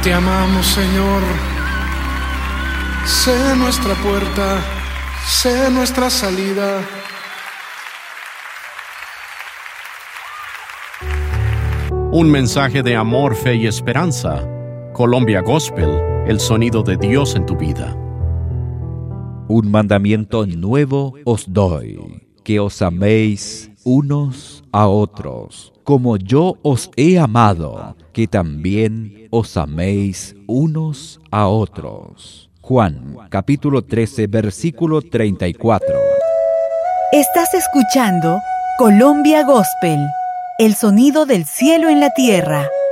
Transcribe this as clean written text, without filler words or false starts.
Te amamos, Señor. Sé nuestra puerta, sé nuestra salida. Un mensaje de amor, fe y esperanza. Colombia Gospel, el sonido de Dios en tu vida. Un mandamiento nuevo os doy, que os améis unos a otros, como yo os he amado, que también os améis unos a otros. Juan, capítulo 13, versículo 34. Estás escuchando Colombia Gospel, el sonido del cielo en la tierra.